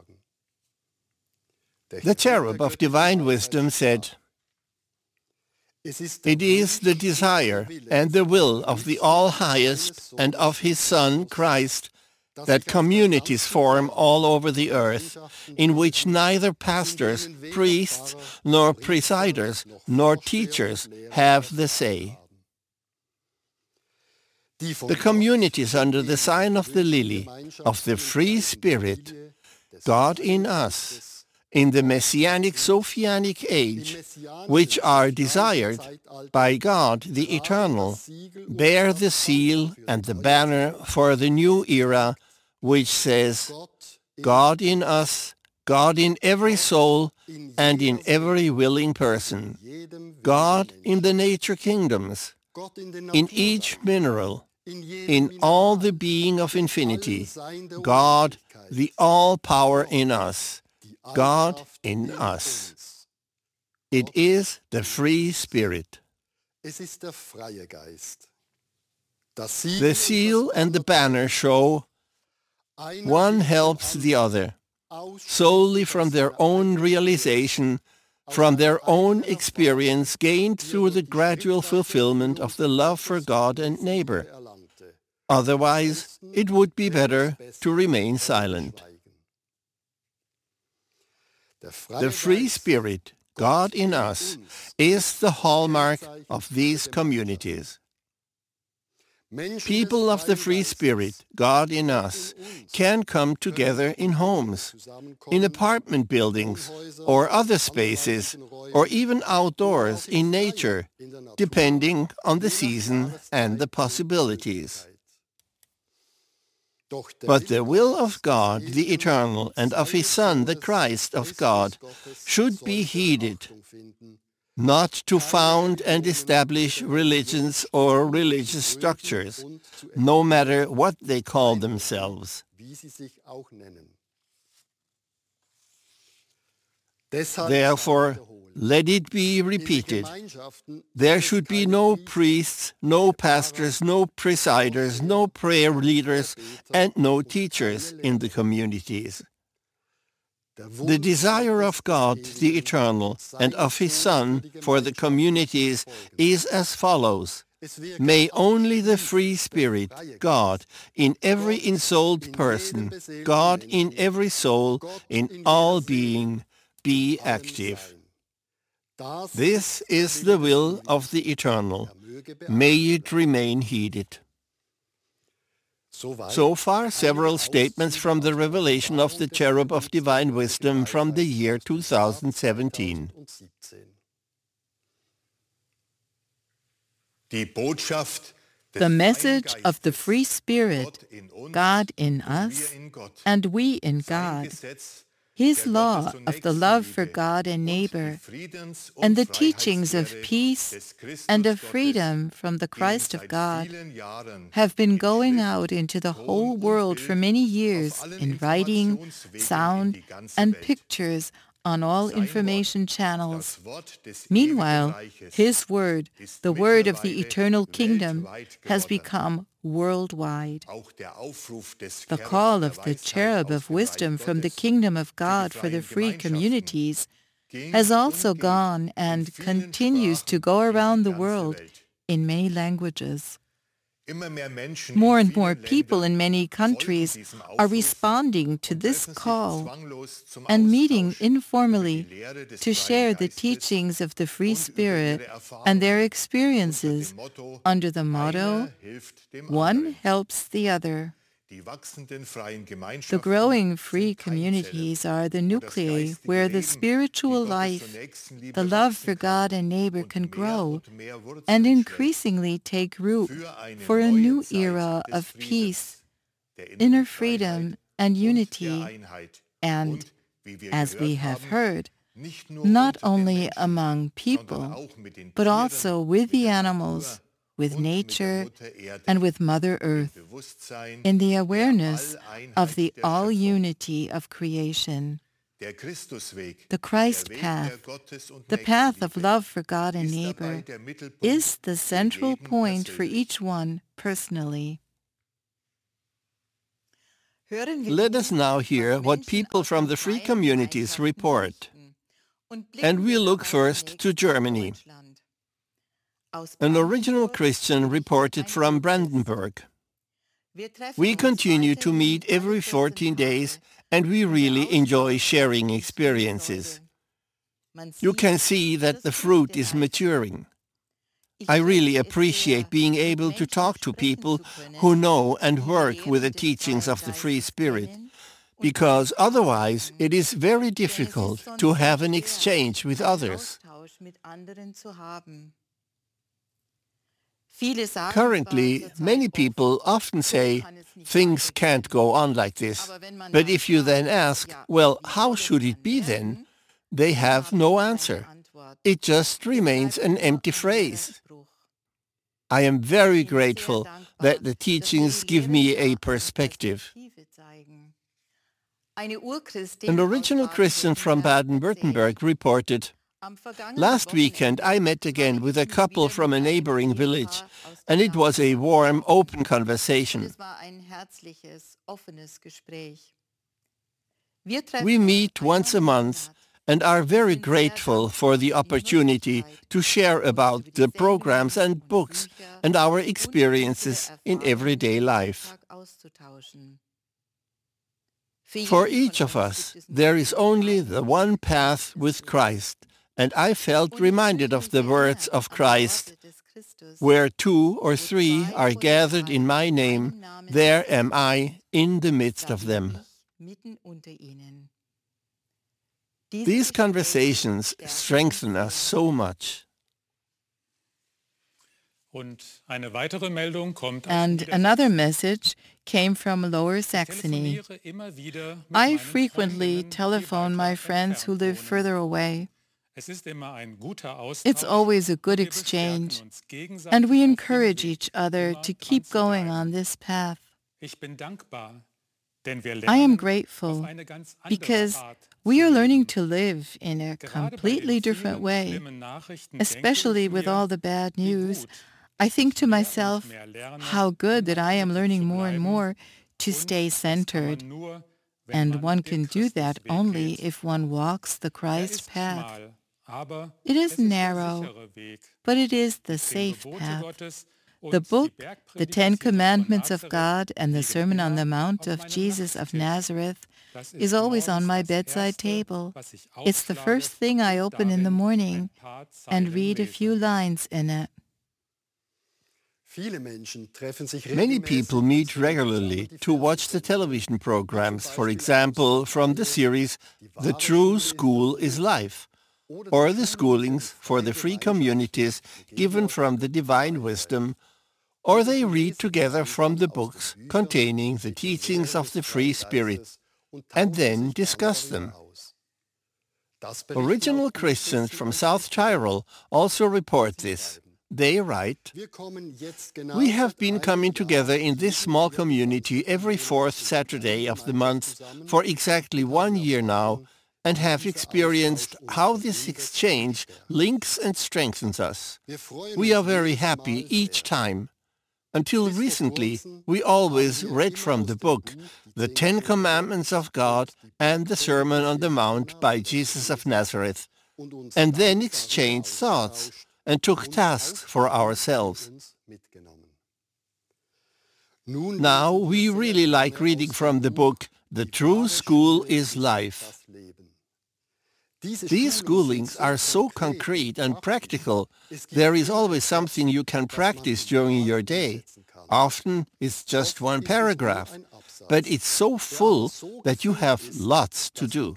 The cherub of divine wisdom said, "It is the desire and the will of the All-Highest and of His Son, Christ, that communities form all over the earth, in which neither pastors, priests, nor presiders, nor teachers have the say. The communities under the sign of the lily, of the free spirit, God in us, in the Messianic Sophianic age, which are desired by God the Eternal, bear the seal and the banner for the new era, which says, God in us, God in every soul and in every willing person, God in the nature kingdoms, in each mineral, in all the being of infinity, God, the all-power in us, God in us. It is the free spirit." The seal and the banner show one helps the other, solely from their own realization, from their own experience gained through the gradual fulfillment of the love for God and neighbor. Otherwise, it would be better to remain silent. The free spirit, God in us, is the hallmark of these communities. People of the free spirit, God in us, can come together in homes, in apartment buildings, or other spaces, or even outdoors in nature, depending on the season and the possibilities. But the will of God, the Eternal, and of His Son, the Christ of God, should be heeded, not to found and establish religions or religious structures, no matter what they call themselves. Therefore, let it be repeated. There should be no priests, no pastors, no presiders, no prayer leaders, and no teachers in the communities. The desire of God, the Eternal, and of His Son for the communities is as follows. May only the free spirit, God, in every ensouled person, God in every soul, in all being, be active. This is the will of the Eternal. May it remain heeded. So far, several statements from the revelation of the cherub of divine wisdom from the year 2017. The message of the free spirit, God in us, and we in God, His law of the love for God and neighbor, and the teachings of peace and of freedom from the Christ of God have been going out into the whole world for many years in writing, sound, and pictures on all information channels. Meanwhile, His word, the word of the eternal kingdom, has become worldwide. The call of the cherub of wisdom from the kingdom of God for the free communities has also gone and continues to go around the world in many languages. More and more people in many countries are responding to this call and meeting informally to share the teachings of the free spirit and their experiences under the motto, "One helps the other." The growing free communities are the nuclei where the spiritual life, the love for God and neighbor can grow and increasingly take root for a new era of peace, inner freedom, and unity, and, as we have heard, not only among people, but also with the animals, with nature, and with Mother Earth, in the awareness of the all-unity of creation. The Christ path, the path of love for God and neighbor, is the central point for each one personally. Let us now hear what people from the free communities report. And we look first to Germany. An original Christian reported from Brandenburg. We continue to meet every 14 days and we really enjoy sharing experiences. You can see that the fruit is maturing. I really appreciate being able to talk to people who know and work with the teachings of the Free Spirit, because otherwise it is very difficult to have an exchange with others. Currently, many people often say, things can't go on like this. But if you then ask, well, how should it be then? They have no answer. It just remains an empty phrase. I am very grateful that the teachings give me a perspective. An original Christian from Baden-Württemberg reported, last weekend I met again with a couple from a neighboring village, and it was a warm, open conversation. We meet once a month and are very grateful for the opportunity to share about the programs and books and our experiences in everyday life. For each of us, there is only the one path with Christ, and I felt reminded of the words of Christ, where 2 or 3 are gathered in my name, there am I in the midst of them. These conversations strengthen us so much. And another message came from Lower Saxony. I frequently telephone my friends who live further away. It's always a good exchange, and we encourage each other to keep going on this path. I am grateful because we are learning to live in a completely different way. Especially with all the bad news, I think to myself how good that I am learning more and more to stay centered. And one can do that only if one walks the Christ path. It is narrow, but it is the safe path. The book, The 10 Commandments of God and the Sermon on the Mount of Jesus of Nazareth is always on my bedside table. It's the first thing I open in the morning and read a few lines in it. Many people meet regularly to watch the television programs, for example, from the series The True School is Life, or the schoolings for the free communities given from the Divine Wisdom, or they read together from the books containing the teachings of the Free Spirit, and then discuss them. Original Christians from South Tyrol also report this. They write, we have been coming together in this small community every 4th Saturday of the month for exactly 1 year now, and have experienced how this exchange links and strengthens us. We are very happy each time. Until recently, we always read from the book, The 10 Commandments of God and the Sermon on the Mount by Jesus of Nazareth, and then exchanged thoughts and took tasks for ourselves. Now we really like reading from the book, The True School is Life. These schoolings are so concrete and practical. There is always something you can practice during your day. Often it's just one paragraph, but it's so full that you have lots to do.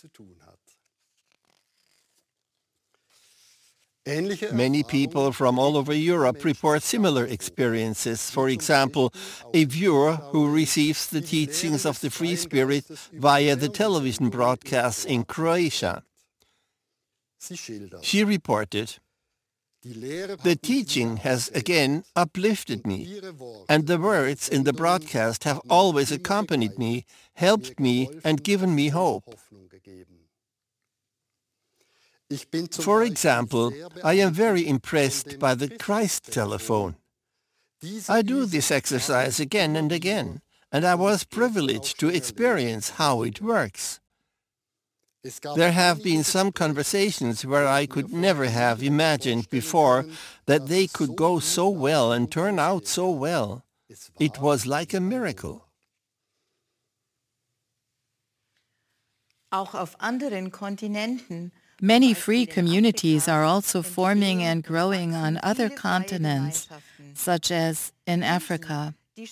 Many people from all over Europe report similar experiences. For example, a viewer who receives the teachings of the Free Spirit via the television broadcasts in Croatia. She reported, the teaching has again uplifted me, and the words in the broadcast have always accompanied me, helped me, and given me hope. For example, I am very impressed by the Christ telephone. I do this exercise again and again, and I was privileged to experience how it works. There have been some conversations where I could never have imagined before that they could go so well and turn out so well. It was like a miracle. Auch auf anderen Kontinenten. Many free communities are also forming and growing on other continents, such as in Africa.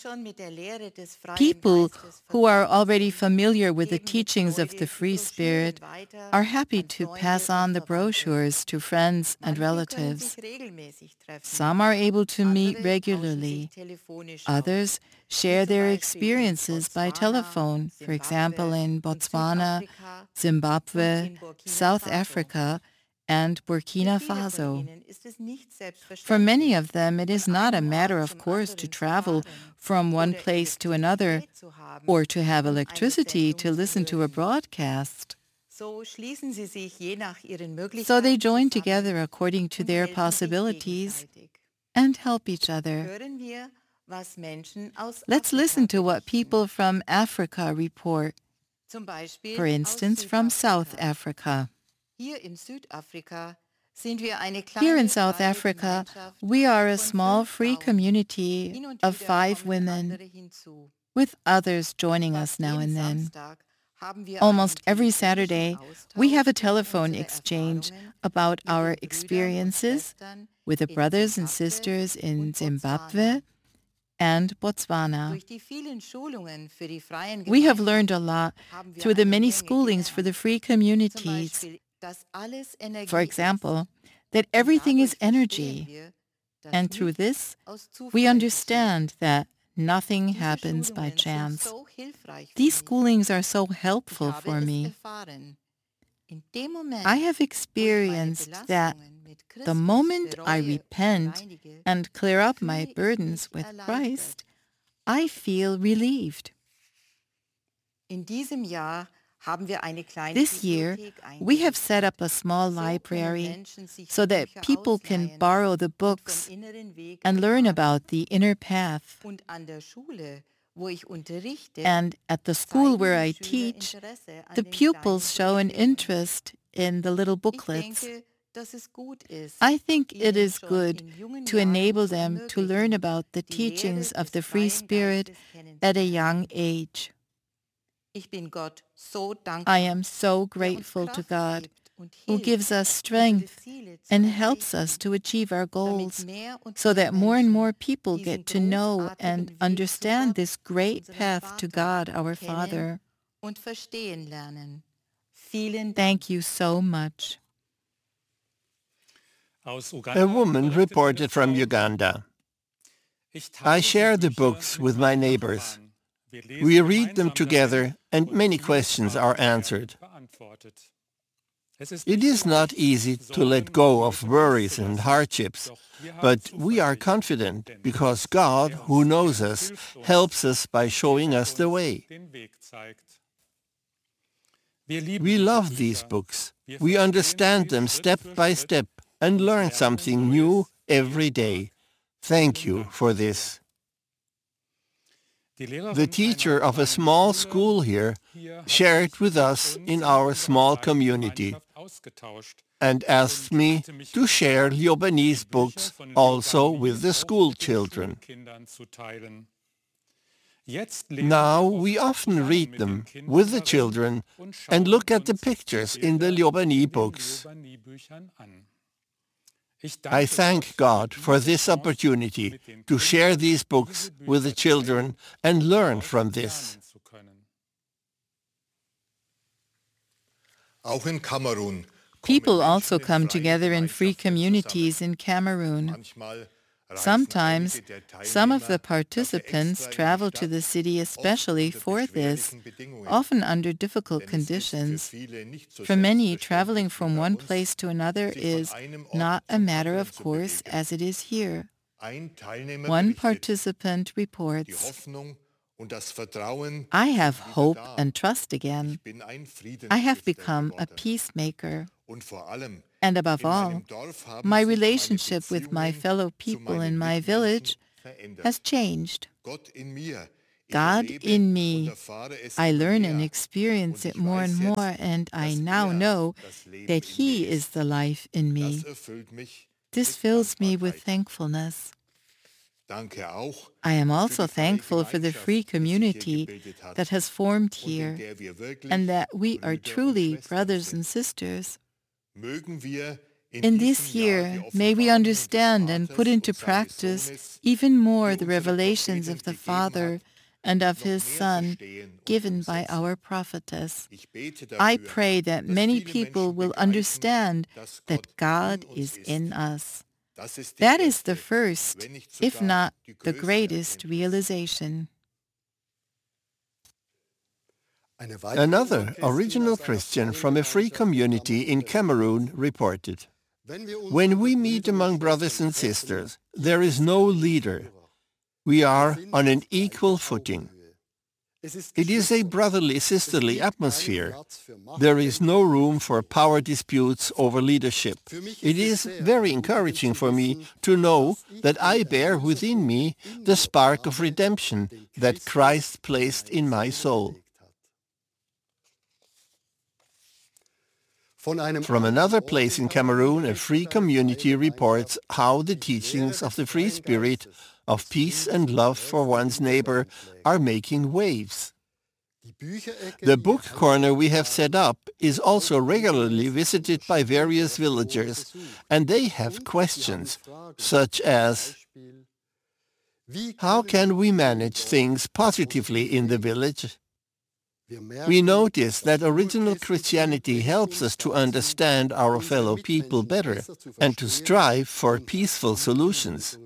People who are already familiar with the teachings of the Free Spirit are happy to pass on the brochures to friends and relatives. Some are able to meet regularly. Others share their experiences by telephone, for example in Botswana, Zimbabwe, South Africa, and Burkina Faso. For many of them, it is not a matter of course to travel from one place to another or to have electricity to listen to a broadcast. So they join together according to their possibilities and help each other. Let's listen to what people from Africa report. For instance, from South Africa. Here in South Africa, we are a small free community of 5 women, with others joining us now and then. Almost every Saturday, we have a telephone exchange about our experiences with the brothers and sisters in Zimbabwe and Botswana. We have learned a lot through the many schoolings for the free communities. For example, that everything is energy, and through this, we understand that nothing happens by chance. These schoolings are so helpful for me. I have experienced that the moment I repent and clear up my burdens with Christ, I feel relieved. This year, we have set up a small library so that people can borrow the books and learn about the inner path. And at the school where I teach, the pupils show an interest in the little booklets. I think it is good to enable them to learn about the teachings of the Free Spirit at a young age. I am so grateful to God, who gives us strength and helps us to achieve our goals, so that more and more people get to know and understand this great path to God, our Father. Thank you so much. A woman reported from Uganda. I share the books with my neighbors. We read them together and many questions are answered. It is not easy to let go of worries and hardships, but we are confident because God, who knows us, helps us by showing us the way. We love these books. We understand them step by step and learn something new every day. Thank you for this. The teacher of a small school here shared with us in our small community and asked me to share Lyobanis books also with the school children. Now we often read them with the children and look at the pictures in the Lyobani books. I thank God for this opportunity to share these books with the children and learn from this. People also come together in free communities in Cameroon. Sometimes, some of the participants travel to the city especially for this, often under difficult conditions. For many, traveling from one place to another is not a matter of course as it is here. One participant reports, I have hope and trust again. I have become a peacemaker. And above all, my relationship with my fellow people in my village has changed. God in me. I learn and experience it more and more, and I now know that He is the life in me. This fills me with thankfulness. I am also thankful for the free community that has formed here, and that we are truly brothers and sisters. In this year, may we understand and put into practice even more the revelations of the Father and of His Son given by our prophetess. I pray that many people will understand that God is in us. That is the first, if not the greatest, realization. Another original Christian from a free community in Cameroon reported, "When we meet among brothers and sisters, there is no leader. We are on an equal footing. It is a brotherly, sisterly atmosphere. There is no room for power disputes over leadership. It is very encouraging for me to know that I bear within me the spark of redemption that Christ placed in my soul." From another place in Cameroon, a free community reports how the teachings of the free spirit of peace and love for one's neighbor are making waves. The book corner we have set up is also regularly visited by various villagers, and they have questions such as, how can we manage things positively in the village? We notice that original Christianity helps us to understand our fellow people better and to strive for peaceful solutions.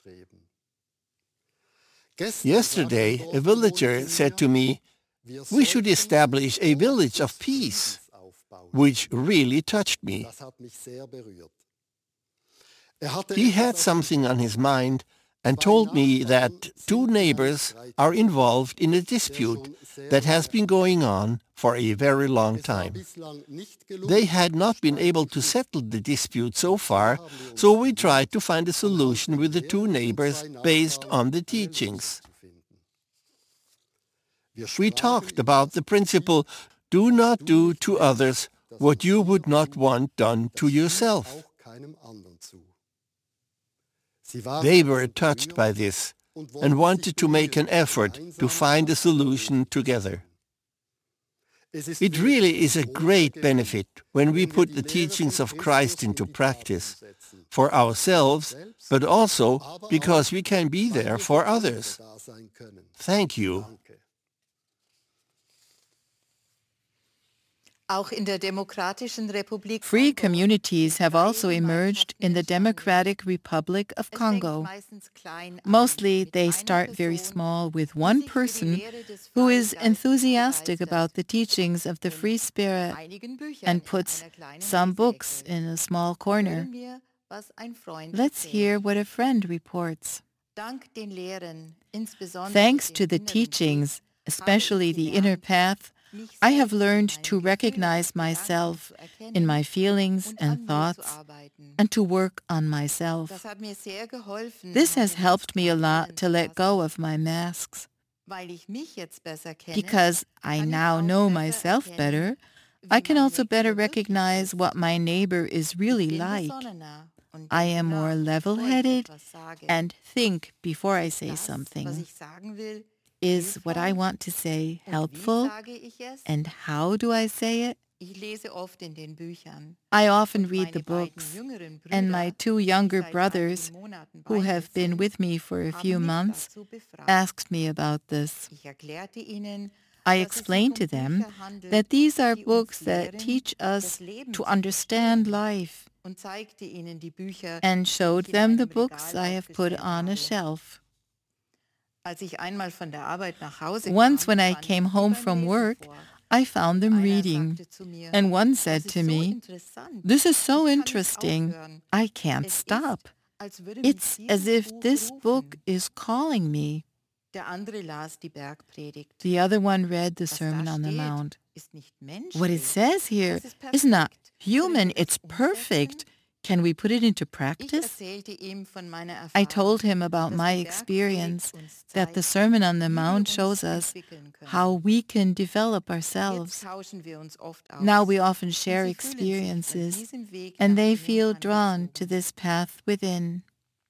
Yesterday, a villager said to me, "We should establish a village of peace," which really touched me. He had something on his mind and told me that two neighbors are involved in a dispute that has been going on for a very long time. They had not been able to settle the dispute so far, so we tried to find a solution with the two neighbors based on the teachings. We talked about the principle, do not do to others what you would not want done to yourself. They were touched by this and wanted to make an effort to find a solution together. It really is a great benefit when we put the teachings of Christ into practice, for ourselves, but also because we can be there for others. Thank you. Free communities have also emerged in the Democratic Republic of Congo. Mostly they start very small with one person who is enthusiastic about the teachings of the free spirit and puts some books in a small corner. Let's hear what a friend reports. Thanks to the teachings, especially the inner path, I have learned to recognize myself in my feelings and thoughts and to work on myself. This has helped me a lot to let go of my masks. Because I now know myself better, I can also better recognize what my neighbor is really like. I am more level-headed and think before I say something. Is what I want to say helpful? And how do I say it? I often read the books, and my two younger brothers, who have been with me for a few months, asked me about this. I explained to them that these are books that teach us to understand life, and showed them the books I have put on a shelf. Once when I came home from work, I found them reading, and one said to me, "This is so interesting, I can't stop. It's as if this book is calling me." The other one read the Sermon on the Mount. "What it says here is not human, it's perfect. Can we put it into practice? I told him about my experience, that the Sermon on the Mount shows us how we can develop ourselves. Now we often share experiences, and they feel drawn to this path within.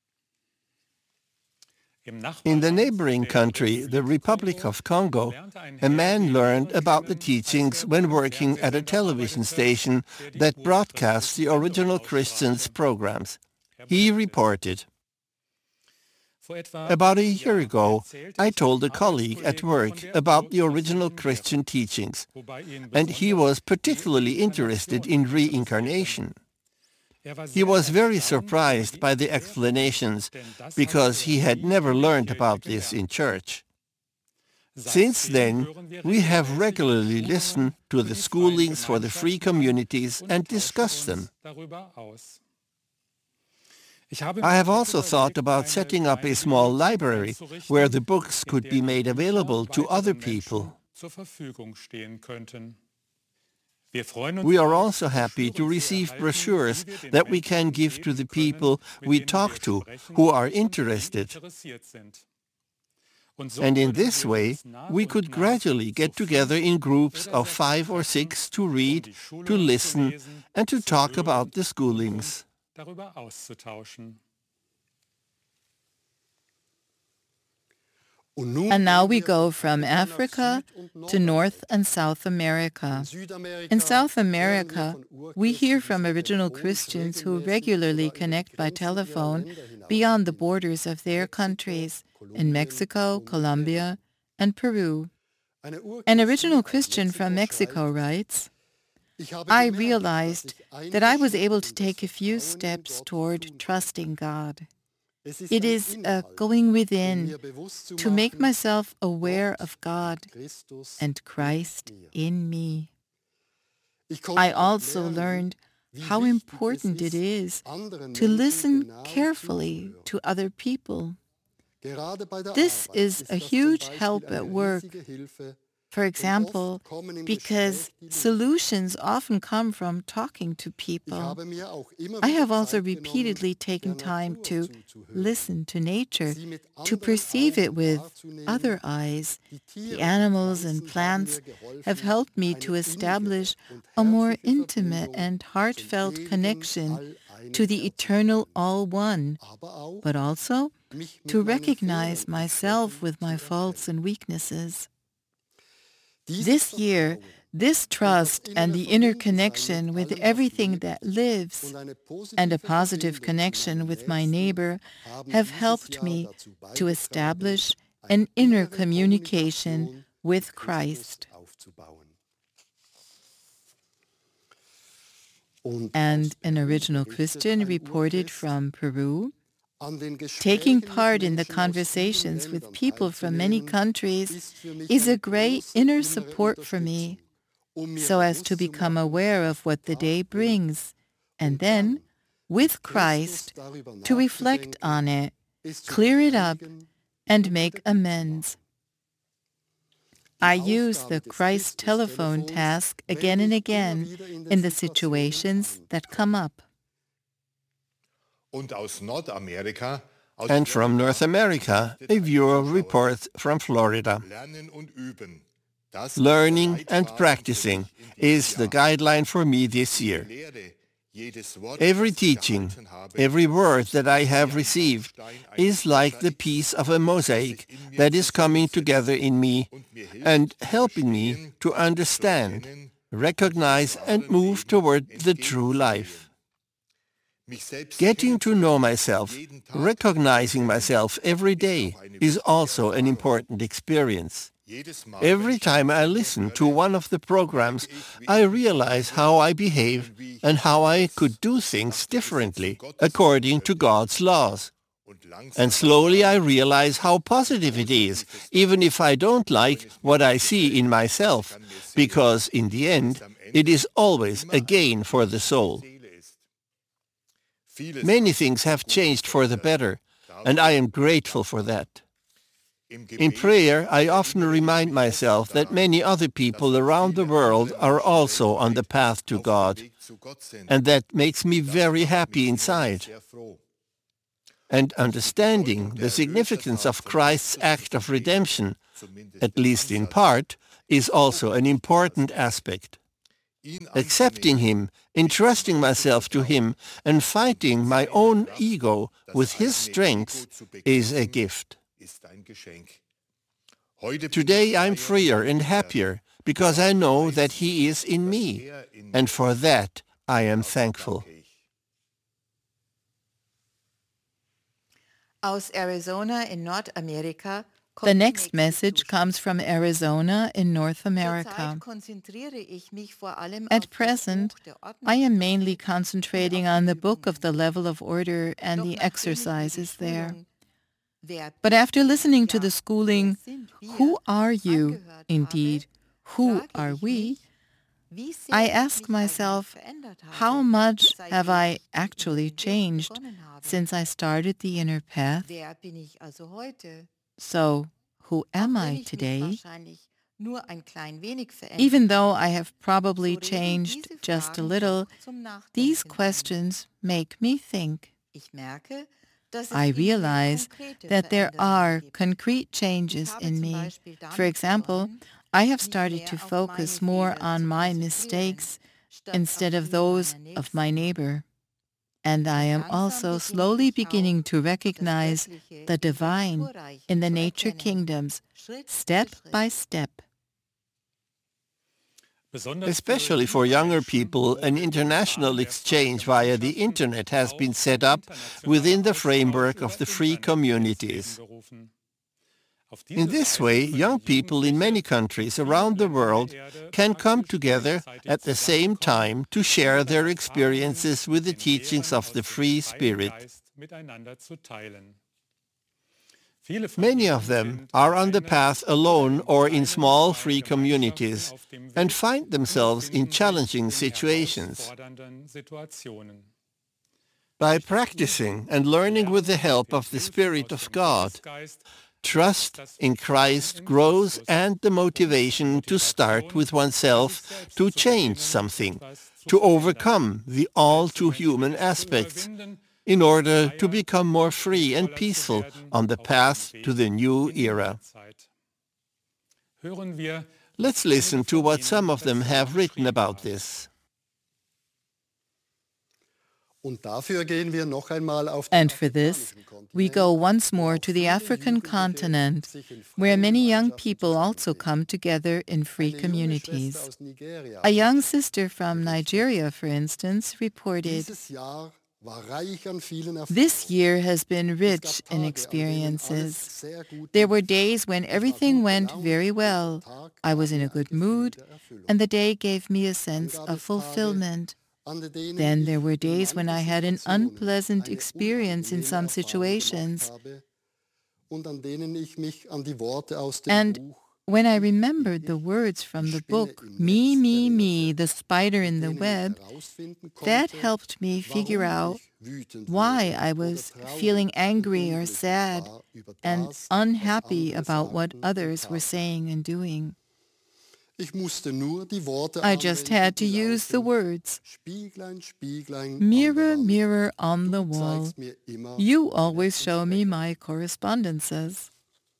In the neighboring country, the Republic of Congo, a man learned about the teachings when working at a television station that broadcasts the original Christians' programs. He reported, "About a year ago, I told a colleague at work about the original Christian teachings, and he was particularly interested in reincarnation. He was very surprised by the explanations because he had never learned about this in church. Since then, we have regularly listened to the schoolings for the free communities and discussed them. I have also thought about setting up a small library where the books could be made available to other people. We are also happy to receive brochures that we can give to the people we talk to who are interested. And in this way, we could gradually get together in groups of 5 or 6 to read, to listen, and to talk about the schoolings." And now we go from Africa to North and South America. In South America, we hear from original Christians who regularly connect by telephone beyond the borders of their countries, in Mexico, Colombia, and Peru. An original Christian from Mexico writes, "I realized that I was able to take a few steps toward trusting God. It is going within to make myself aware of God and Christ in me. I also learned how important it is to listen carefully to other people. This is a huge help at work. For example, because solutions often come from talking to people. I have also repeatedly taken time to listen to nature, to perceive it with other eyes. The animals and plants have helped me to establish a more intimate and heartfelt connection to the eternal All-One, but also to recognize myself with my faults and weaknesses. This year, this trust and the inner connection with everything that lives and a positive connection with my neighbor have helped me to establish an inner communication with Christ." And an original Christian reported from Peru, "Taking part in the conversations with people from many countries is a great inner support for me, so as to become aware of what the day brings, and then, with Christ, to reflect on it, clear it up, and make amends. I use the Christ telephone task again and again in the situations that come up." And from North America, a viewer reports from Florida. "Learning and practicing is the guideline for me this year. Every teaching, every word that I have received is like the piece of a mosaic that is coming together in me and helping me to understand, recognize, and move toward the true life. Getting to know myself, recognizing myself every day is also an important experience. Every time I listen to one of the programs, I realize how I behave and how I could do things differently according to God's laws. And slowly I realize how positive it is, even if I don't like what I see in myself, because in the end, it is always a gain for the soul. Many things have changed for the better, and I am grateful for that." In prayer, I often remind myself that many other people around the world are also on the path to God, and that makes me very happy inside. And understanding the significance of Christ's act of redemption, at least in part, is also an important aspect. Accepting Him, entrusting myself to Him, and fighting my own ego with His strength is a gift. Today I'm freer and happier because I know that He is in me, and for that I am thankful. Aus Arizona in Nordamerika. The next message comes from Arizona in North America. At present, I am mainly concentrating on the book of the Level of Order and the exercises there. But after listening to the schooling, who are you, indeed, who are we, I ask myself, how much have I actually changed since I started the inner path? So, who am I today? Even though I have probably changed just a little, these questions make me think. I realize that there are concrete changes in me. For example, I have started to focus more on my mistakes instead of those of my neighbor. And I am also slowly beginning to recognize the divine in the nature kingdoms, step by step. Especially for younger people, an international exchange via the Internet has been set up within the framework of the free communities. In this way, young people in many countries around the world can come together at the same time to share their experiences with the teachings of the free spirit. Many of them are on the path alone or in small free communities and find themselves in challenging situations. By practicing and learning with the help of the Spirit of God, trust in Christ grows and the motivation to start with oneself to change something, to overcome the all-too-human aspects, in order to become more free and peaceful on the path to the new era. Let's listen to what some of them have written about this. And for this, we go once more to the African continent, where many young people also come together in free communities. A young sister from Nigeria, for instance, reported, "This year has been rich in experiences. There were days when everything went very well. I was in a good mood, and the day gave me a sense of fulfillment. Then there were days when I had an unpleasant experience in some situations. And when I remembered the words from the book, Me, Me, Me, the spider in the web, that helped me figure out why I was feeling angry or sad and unhappy about what others were saying and doing. I just had to use the words, mirror, mirror on the wall, you always show me my correspondences."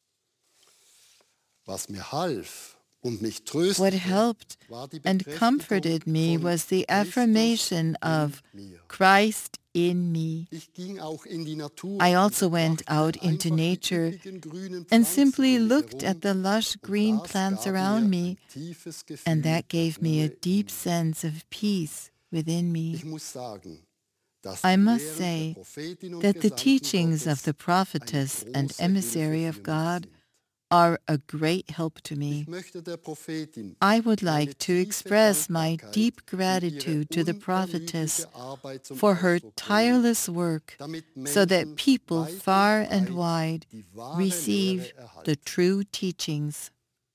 What helped and comforted me was the affirmation of Christ in me. I also went out into nature and simply looked at the lush green plants around me, and that gave me a deep sense of peace within me. I must say that the teachings of the prophetess and emissary of God are a great help to me. I would like to express my deep gratitude to the prophetess for her tireless work so that people far and wide receive the true teachings.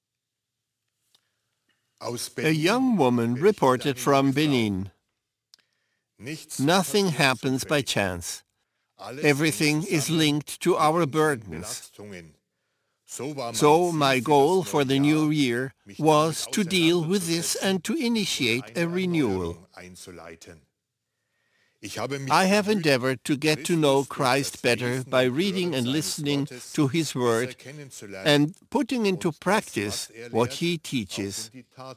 A young woman reported from Benin. Nothing happens by chance. Everything is linked to our burdens. So my goal for the new year was to deal with this and to initiate a renewal. I have endeavored to get to know Christ better by reading and listening to His Word and putting into practice what He teaches.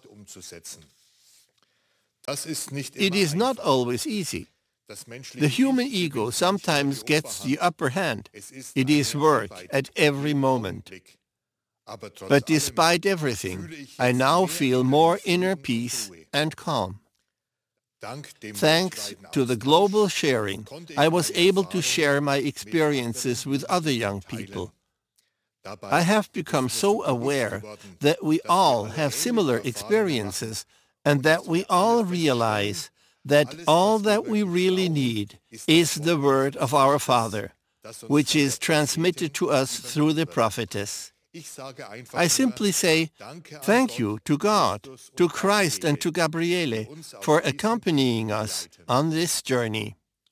It is not always easy. The human ego sometimes gets the upper hand. It is work at every moment. But despite everything, I now feel more inner peace and calm. Thanks to the global sharing, I was able to share my experiences with other young people. I have become so aware that we all have similar experiences and that we all realize that all that we really need is the word of our Father, which is transmitted to us through the prophetess. I simply say thank you to God, to Christ and to Gabriele for accompanying us on this journey.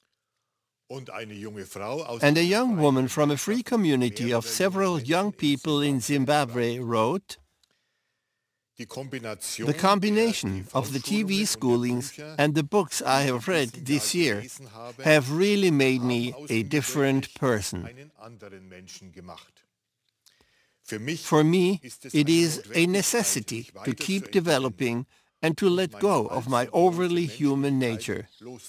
And a young woman from a free community of several young people in Zimbabwe wrote, "The combination of the TV schoolings and the books I have read this year have really made me a different person. For me, it is a necessity to keep developing and to let go of my overly human nature.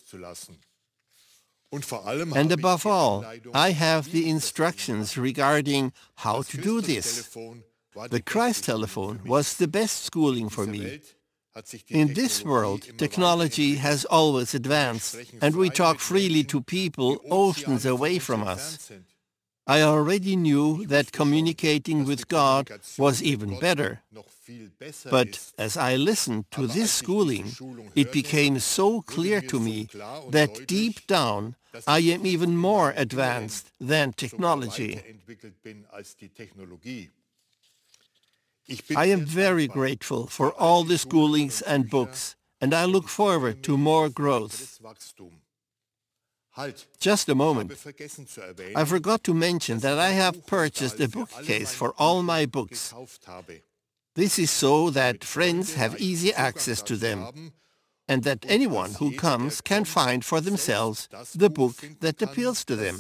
And above all, I have the instructions regarding how to do this. The Christ telephone was the best schooling for me. In this world, technology has always advanced, and we talk freely to people oceans away from us. I already knew that communicating with God was even better. But as I listened to this schooling, it became so clear to me that deep down I am even more advanced than technology. I am very grateful for all the schoolings and books, and I look forward to more growth." Just a moment. I forgot to mention that I have purchased a bookcase for all my books. This is so that friends have easy access to them, and that anyone who comes can find for themselves the book that appeals to them.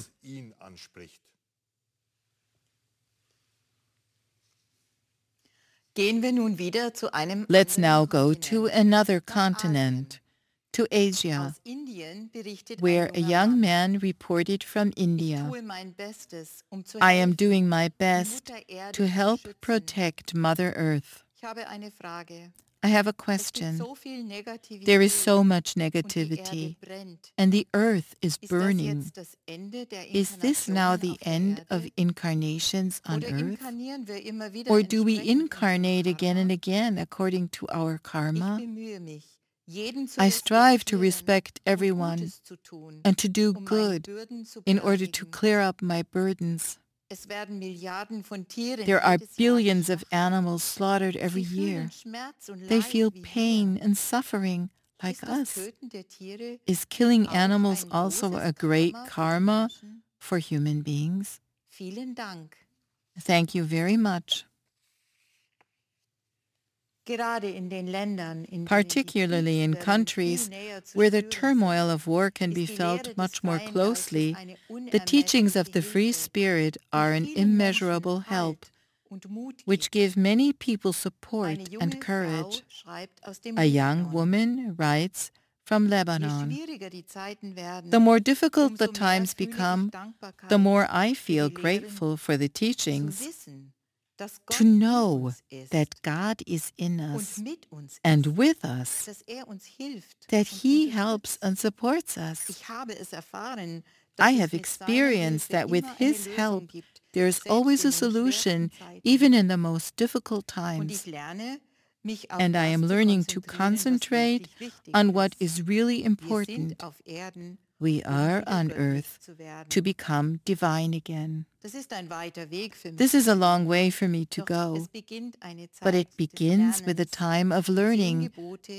Let's now go to another continent, to Asia, where a young man reported from India. "I am doing my best to help protect Mother Earth. I have a question. There is so much negativity, and the earth is burning. Is this now the end of incarnations on earth? Or do we incarnate again and again according to our karma? I strive to respect everyone and to do good in order to clear up my burdens. There are billions of animals slaughtered every year. They feel pain and suffering like us. Is killing animals also a great karma for human beings? Thank you very much." Particularly in countries where the turmoil of war can be felt much more closely, the teachings of the free spirit are an immeasurable help, which give many people support and courage. A young woman writes from Lebanon, "The more difficult the times become, the more I feel grateful for the teachings. To know that God is in us and with us, that He helps and supports us. I have experienced that with His help, there is always a solution, even in the most difficult times. And I am learning to concentrate on what is really important, We are on earth to become divine again. This is a long way for me to go, but it begins with a time of learning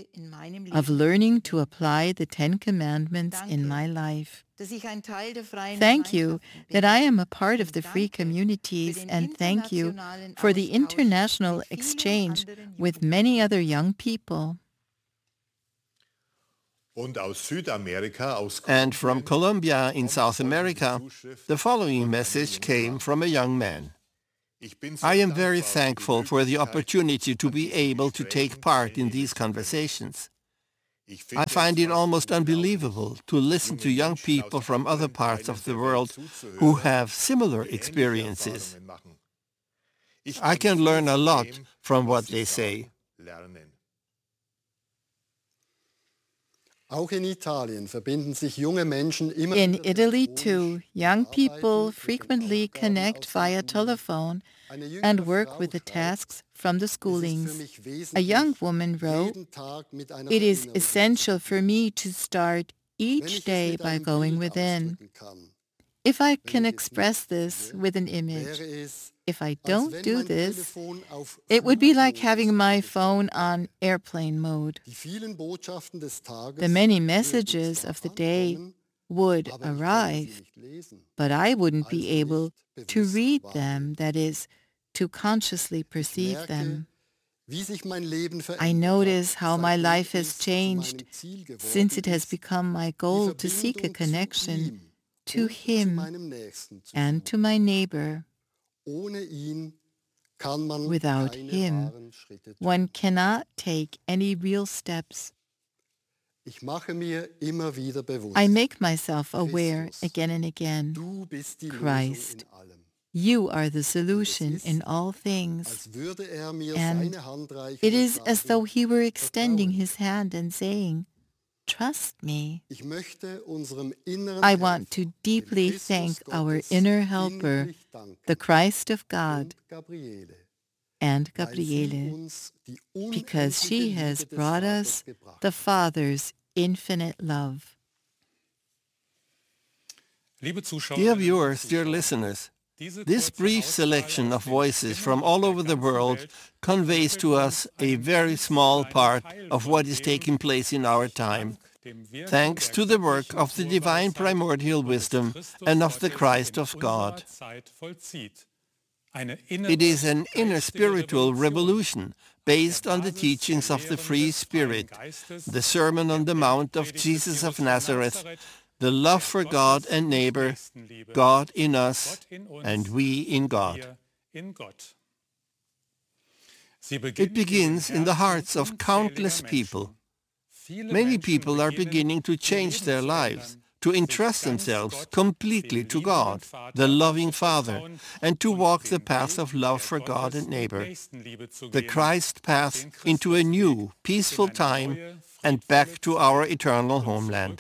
to apply the 10 Commandments in my life. Thank you that I am a part of the free communities, and thank you for the international exchange with many other young people. And from Colombia in South America, the following message came from a young man. I am very thankful for the opportunity to be able to take part in these conversations. I find it almost unbelievable to listen to young people from other parts of the world who have similar experiences. I can learn a lot from what they say. In Italy, too, young people frequently connect via telephone and work with the tasks from the schoolings. A young woman wrote, "It is essential for me to start each day by going within. If I can express this with an image, if I don't do this, it would be like having my phone on airplane mode. The many messages of the day would arrive, but I wouldn't be able to read them, that is, to consciously perceive them. I notice how my life has changed since it has become my goal to seek a connection to Him and to my neighbor. Without Him, one cannot take any real steps. I make myself aware again and again, Christ, You are the solution in all things. And it is as though He were extending His hand and saying, trust me. I want to deeply thank our inner helper, the Christ of God, and Gabriele, because she has brought us the Father's infinite love. Dear viewers, dear listeners, this brief selection of voices from all over the world conveys to us a very small part of what is taking place in our time, thanks to the work of the divine primordial wisdom and of the Christ of God. It is an inner spiritual revolution based on the teachings of the free spirit, the Sermon on the Mount of Jesus of Nazareth, the love for God and neighbor, God in us, and we in God. It begins in the hearts of countless people. Many people are beginning to change their lives, to entrust themselves completely to God, the loving Father, and to walk the path of love for God and neighbor, the Christ path into a new, peaceful time and back to our eternal homeland.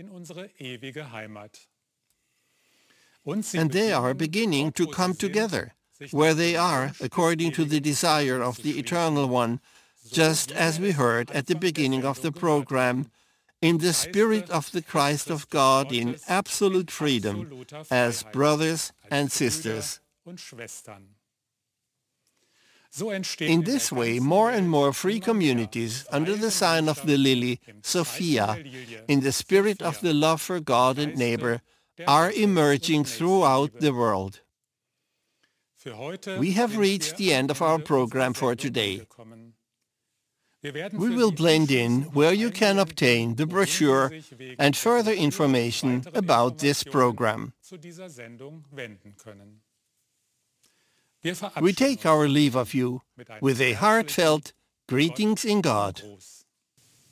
And they are beginning to come together, where they are, according to the desire of the Eternal One, just as we heard at the beginning of the program, in the spirit of the Christ of God in absolute freedom, as brothers and sisters. In this way, more and more free communities under the sign of the lily, Sophia, in the spirit of the love for God and neighbor, are emerging throughout the world. We have reached the end of our program for today. We will blend in where you can obtain the brochure and further information about this program. We take our leave of you with a heartfelt greetings in God.